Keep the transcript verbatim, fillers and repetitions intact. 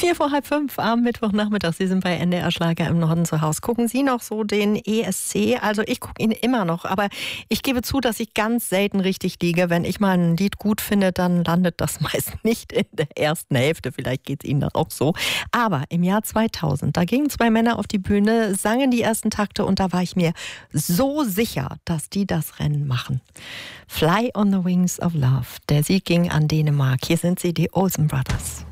Vier vor halb fünf am Mittwochnachmittag. Sie sind bei N D R Schlager im Norden zu Hause. Gucken Sie noch so den E S C? Also ich gucke ihn immer noch, aber ich gebe zu, dass ich ganz selten richtig liege. Wenn ich mal ein Lied gut finde, dann landet das meist nicht in der ersten Hälfte. Vielleicht geht es Ihnen auch so. Aber im Jahr zweitausend, da gingen zwei Männer auf die Bühne, sangen die ersten Takte und da war ich mir so sicher, dass die das Rennen machen. Fly on the Wings of Love. Der Sieg ging an Dänemark. Hier sind sie, die Olsen Brothers.